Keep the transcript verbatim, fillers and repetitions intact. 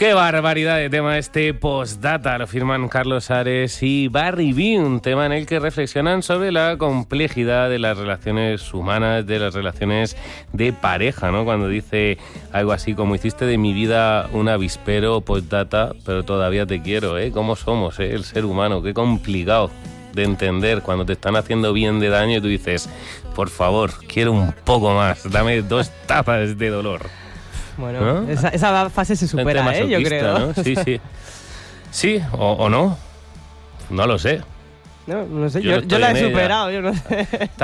Qué barbaridad de tema este Postdata, lo firman Carlos Ares y Barry B, un tema en el que reflexionan sobre la complejidad de las relaciones humanas, de las relaciones de pareja, ¿no? Cuando dice algo así como hiciste de mi vida un avispero, Postdata, pero todavía te quiero, ¿eh? ¿Cómo somos, eh? El ser humano, qué complicado de entender cuando te están haciendo bien de daño y tú dices, por favor, quiero un poco más, dame dos tapas de dolor. Bueno, ¿no? esa, esa fase se supera, ¿eh? Yo creo. ¿no? Sí, sí. Sí, o, o no. No lo sé. No, no sé, Yo yo, no yo estoy la en he ella. superado, yo no sé.